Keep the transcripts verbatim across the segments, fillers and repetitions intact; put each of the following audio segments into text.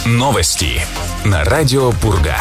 Новости на радио Пурга.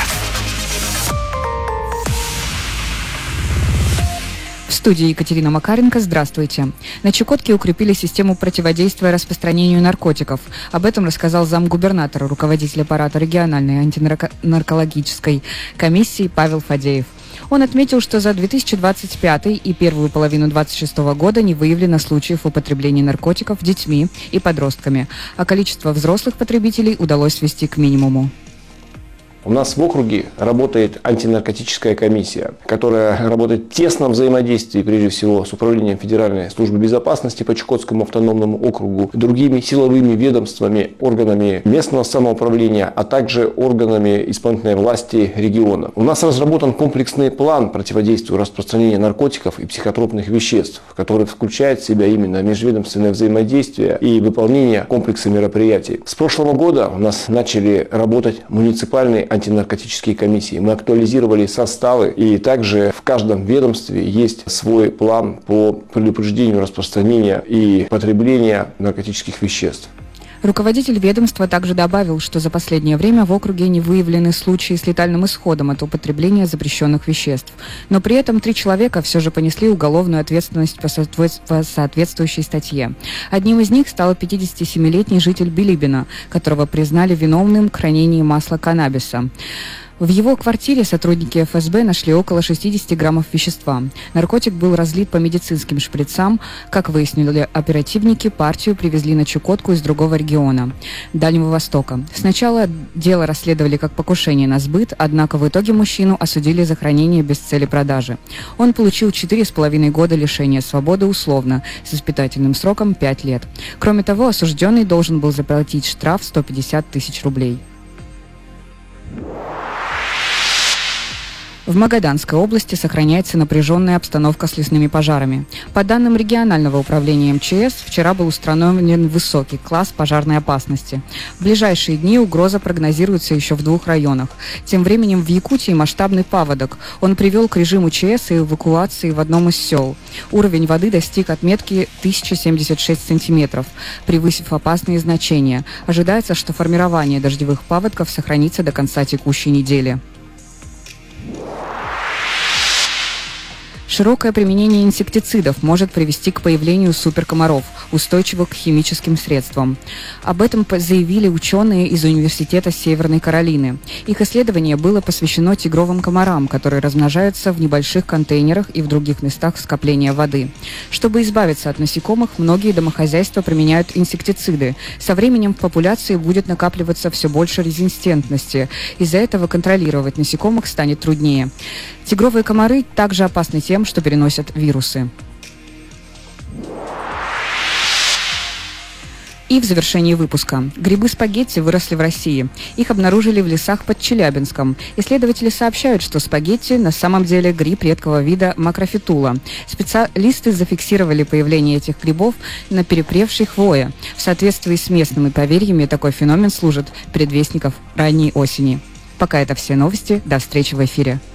В студии Екатерина Макаренко. Здравствуйте. На Чукотке укрепили систему противодействия распространению наркотиков. Об этом рассказал замгубернатора, руководитель аппарата региональной антинаркологической комиссии Павел Фадеев. Он отметил, что за две тысячи двадцать пятый и первую половину две тысячи двадцать шестого года не выявлено случаев употребления наркотиков детьми и подростками, а количество взрослых потребителей удалось свести к минимуму. У нас в округе работает антинаркотическая комиссия, которая работает в тесном взаимодействии, прежде всего, с Управлением Федеральной службы безопасности по Чукотскому автономному округу, другими силовыми ведомствами, органами местного самоуправления, а также органами исполнительной власти региона. У нас разработан комплексный план противодействию распространению наркотиков и психотропных веществ, который включает в себя именно межведомственное взаимодействие и выполнение комплекса мероприятий. С прошлого года у нас начали работать муниципальные антинаркотические комиссии. Мы актуализировали составы, и также в каждом ведомстве есть свой план по предупреждению распространения и потребления наркотических веществ. Руководитель ведомства также добавил, что за последнее время в округе не выявлены случаи с летальным исходом от употребления запрещенных веществ. Но при этом три человека все же понесли уголовную ответственность по соответствующей статье. Одним из них стал пятидесятисемилетний житель Билибина, которого признали виновным в хранении масла каннабиса. В его квартире сотрудники эф эс бэ нашли около шестидесяти граммов вещества. Наркотик был разлит по медицинским шприцам. Как выяснили оперативники, партию привезли на Чукотку из другого региона, Дальнего Востока. Сначала дело расследовали как покушение на сбыт, однако в итоге мужчину осудили за хранение без цели продажи. Он получил четыре с половиной года лишения свободы условно, с испытательным сроком пять лет. Кроме того, осужденный должен был заплатить штраф сто пятьдесят тысяч рублей. В Магаданской области сохраняется напряженная обстановка с лесными пожарами. По данным регионального управления эм че эс, вчера был установлен высокий класс пожарной опасности. В ближайшие дни угроза прогнозируется еще в двух районах. Тем временем в Якутии масштабный паводок. Он привел к режиму че эс и эвакуации в одном из сел. Уровень воды достиг отметки тысяча семьдесят шесть сантиметров, превысив опасные значения. Ожидается, что формирование дождевых паводков сохранится до конца текущей недели. Широкое применение инсектицидов может привести к появлению суперкомаров, устойчивых к химическим средствам. Об этом заявили ученые из Университета Северной Каролины. Их исследование было посвящено тигровым комарам, которые размножаются в небольших контейнерах и в других местах скопления воды. Чтобы избавиться от насекомых, многие домохозяйства применяют инсектициды. Со временем в популяции будет накапливаться все больше резистентности. Из-за этого контролировать насекомых станет труднее. Тигровые комары также опасны тем, что переносят вирусы. И в завершении выпуска. Грибы-спагетти выросли в России. Их обнаружили в лесах под Челябинском. Исследователи сообщают, что спагетти на самом деле гриб редкого вида макрофитула. Специалисты зафиксировали появление этих грибов на перепревшей хвое. В соответствии с местными поверьями, такой феномен служит предвестником ранней осени. Пока это все новости. До встречи в эфире.